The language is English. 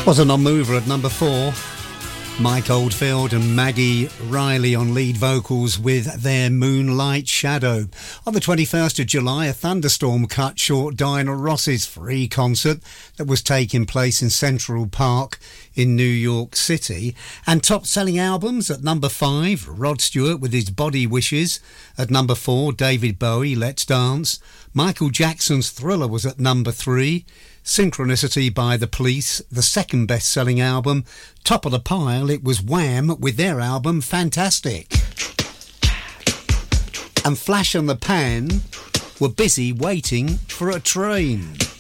Was a non-mover at number 4. Mike Oldfield and Maggie Riley on lead vocals with their Moonlight Shadow. On the 21st of July, a thunderstorm cut short Diana Ross's free concert that was taking place in Central Park in New York City. And top-selling albums at number 5, Rod Stewart with his Body Wishes. At number 4, David Bowie, Let's Dance. Michael Jackson's Thriller was at number 3. Synchronicity by The Police, the second best-selling album. Top of the pile, it was Wham with their album Fantastic. And Flash and the Pan were busy waiting for a train.